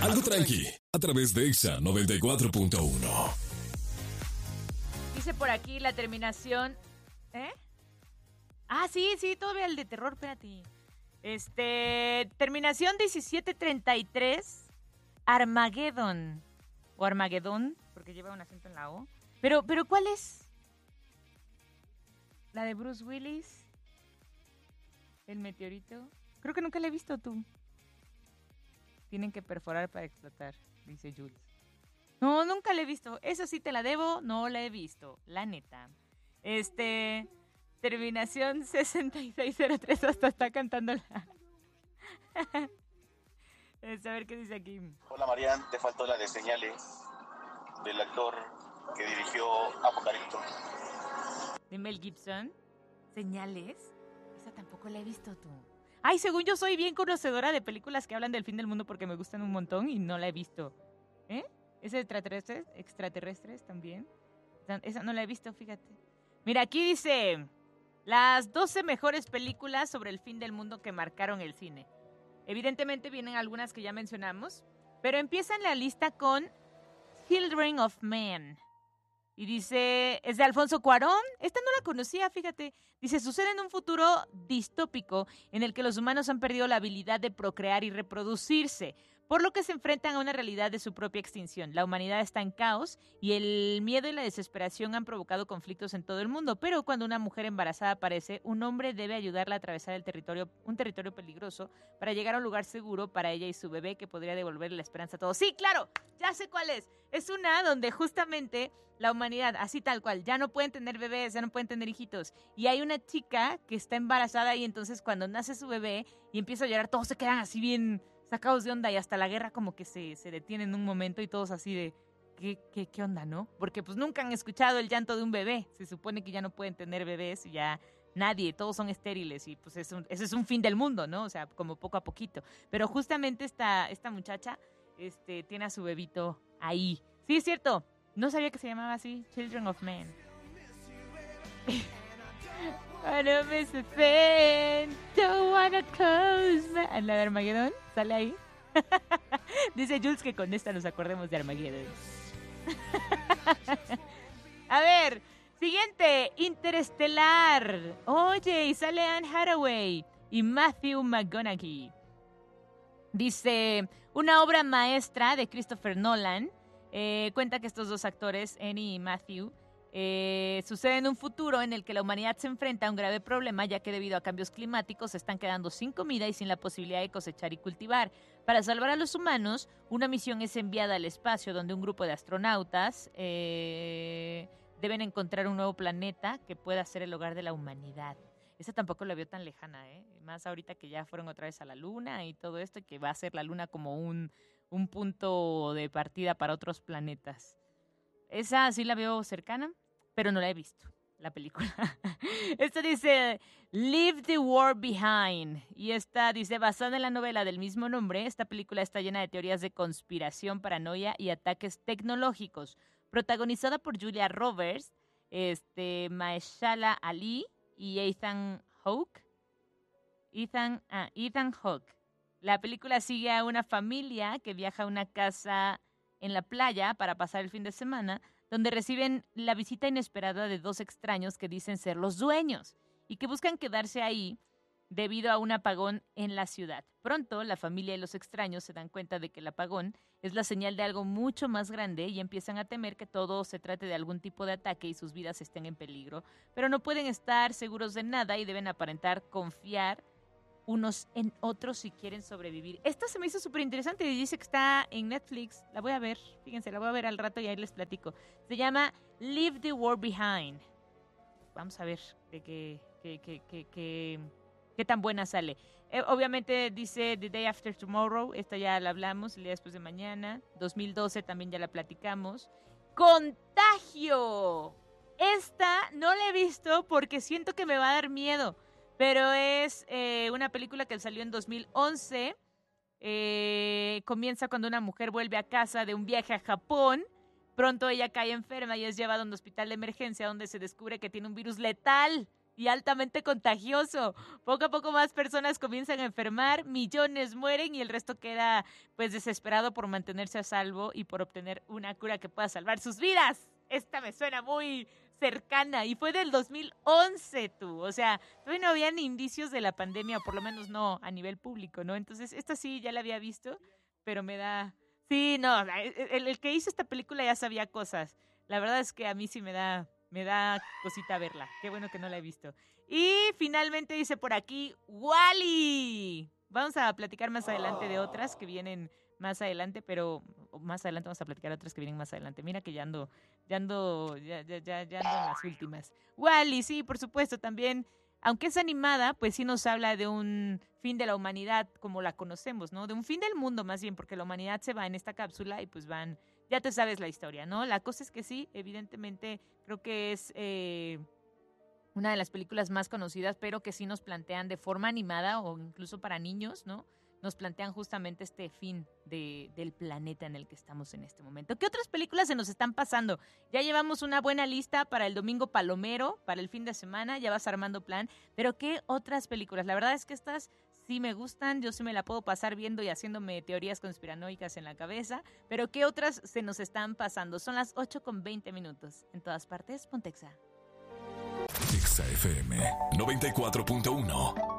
Algo tranqui, a través de Exa 94.1. Dice por aquí la terminación. ¿Eh? Ah, sí, todavía el de terror, espérate. Terminación 1733. Armageddon. O Armagedón, porque lleva un acento en la O. Pero ¿cuál es? ¿La de Bruce Willis? ¿El meteorito? Creo que nunca la he visto tú. Tienen que perforar para explotar, dice Jules. No, nunca la he visto. Esa sí te la debo, no la he visto. La neta. Terminación 6603, hasta está cantando la... A ver qué dice aquí. Hola Marian, te faltó la de Señales del actor que dirigió Apocalipto. ¿De Mel Gibson? ¿Señales? Esa tampoco la he visto tú. Ay, según yo soy bien conocedora de películas que hablan del fin del mundo porque me gustan un montón y no la he visto. ¿Eh? ¿Es extraterrestres también? Esa no la he visto, fíjate. Mira, aquí dice... Las 12 mejores películas sobre el fin del mundo que marcaron el cine. Evidentemente vienen algunas que ya mencionamos, pero empiezan la lista con Children of Men. Y dice, es de Alfonso Cuarón. Esta no la conocía, fíjate. Dice, sucede en un futuro distópico en el que los humanos han perdido la habilidad de procrear y reproducirse, por lo que se enfrentan a una realidad de su propia extinción. La humanidad está en caos y el miedo y la desesperación han provocado conflictos en todo el mundo. Pero cuando una mujer embarazada aparece, un hombre debe ayudarla a atravesar un territorio peligroso para llegar a un lugar seguro para ella y su bebé que podría devolverle la esperanza a todos. Sí, claro, ya sé cuál es. Es una donde justamente la humanidad, así tal cual, ya no pueden tener bebés, ya no pueden tener hijitos. Y hay una chica que está embarazada y entonces cuando nace su bebé y empieza a llorar, todos se quedan así bien sacados de onda y hasta la guerra como que se detiene en un momento y todos así de, ¿qué onda, no? Porque pues nunca han escuchado el llanto de un bebé. Se supone que ya no pueden tener bebés y ya nadie, todos son estériles y pues ese es un fin del mundo, ¿no? O sea, como poco a poquito. Pero justamente esta muchacha tiene a su bebito ahí. Sí, es cierto. No sabía que se llamaba así, Children of Men. I don't miss a thing, don't wanna close my... La de Armageddon, ¿sale ahí? Dice Jules que con esta nos acordemos de Armageddon. A ver, siguiente, Interestelar. Oye, y sale Anne Hathaway y Matthew McConaughey. Dice, una obra maestra de Christopher Nolan. Cuenta que estos dos actores, Annie y Matthew, sucede en un futuro en el que la humanidad se enfrenta a un grave problema, ya que debido a cambios climáticos se están quedando sin comida y sin la posibilidad de cosechar y cultivar. Para salvar a los humanos, una misión es enviada al espacio donde un grupo de astronautas deben encontrar un nuevo planeta que pueda ser el hogar de la humanidad. Esa tampoco la veo tan lejana, ¿eh? Más ahorita que ya fueron otra vez a la Luna y todo esto, y que va a ser la Luna como un punto de partida para otros planetas. Esa sí la veo cercana, pero no la he visto, la película. Esta dice, Leave the War Behind. Y esta dice, basada en la novela del mismo nombre, esta película está llena de teorías de conspiración, paranoia y ataques tecnológicos. Protagonizada por Julia Roberts, Mahershala Ali y Ethan Hawke. Ethan Hawke. La película sigue a una familia que viaja a una casa en la playa para pasar el fin de semana, donde reciben la visita inesperada de dos extraños que dicen ser los dueños y que buscan quedarse ahí debido a un apagón en la ciudad. Pronto, la familia y los extraños se dan cuenta de que el apagón es la señal de algo mucho más grande y empiezan a temer que todo se trate de algún tipo de ataque y sus vidas estén en peligro. Pero no pueden estar seguros de nada y deben aparentar confiar unos en otros si quieren sobrevivir. Esta se me hizo súper interesante y dice que está en Netflix. La voy a ver, fíjense, la voy a ver al rato y ahí les platico. Se llama Leave the War Behind. Vamos a ver de qué tan buena sale. Obviamente dice The Day After Tomorrow, esta ya la hablamos, el día después de mañana. 2012 también ya la platicamos. ¡Contagio! Esta no la he visto porque siento que me va a dar miedo. Pero es una película que salió en 2011. Comienza cuando una mujer vuelve a casa de un viaje a Japón. Pronto ella cae enferma y es llevada a un hospital de emergencia donde se descubre que tiene un virus letal y altamente contagioso. Poco a poco más personas comienzan a enfermar, millones mueren y el resto queda pues desesperado por mantenerse a salvo y por obtener una cura que pueda salvar sus vidas. Esta me suena muy cercana y fue del 2011, tú. O sea, todavía no habían indicios de la pandemia, o por lo menos no a nivel público, ¿no? Entonces, esta sí ya la había visto, pero me da... Sí, no, el que hizo esta película ya sabía cosas. La verdad es que a mí sí me da cosita verla. Qué bueno que no la he visto. Y finalmente dice por aquí, ¡Wall-E! Vamos a platicar más adelante de otras que vienen más adelante, pero más adelante vamos a platicar otras que vienen más adelante. Mira que ya ando en las últimas. Wall-E, sí, por supuesto, también, aunque es animada, pues sí nos habla de un fin de la humanidad como la conocemos, ¿no? De un fin del mundo más bien, porque la humanidad se va en esta cápsula y pues van, ya te sabes la historia, ¿no? La cosa es que sí, evidentemente creo que es una de las películas más conocidas, pero que sí nos plantean de forma animada o incluso para niños, ¿no? Nos plantean justamente este fin del planeta en el que estamos en este momento. ¿Qué otras películas se nos están pasando? Ya llevamos una buena lista para el domingo palomero, para el fin de semana, ya vas armando plan, pero ¿qué otras películas? La verdad es que estas sí me gustan, yo sí me la puedo pasar viendo y haciéndome teorías conspiranoicas en la cabeza, pero ¿qué otras se nos están pasando? Son las 8:20. En todas partes, Pontexa. Exa FM 94.1.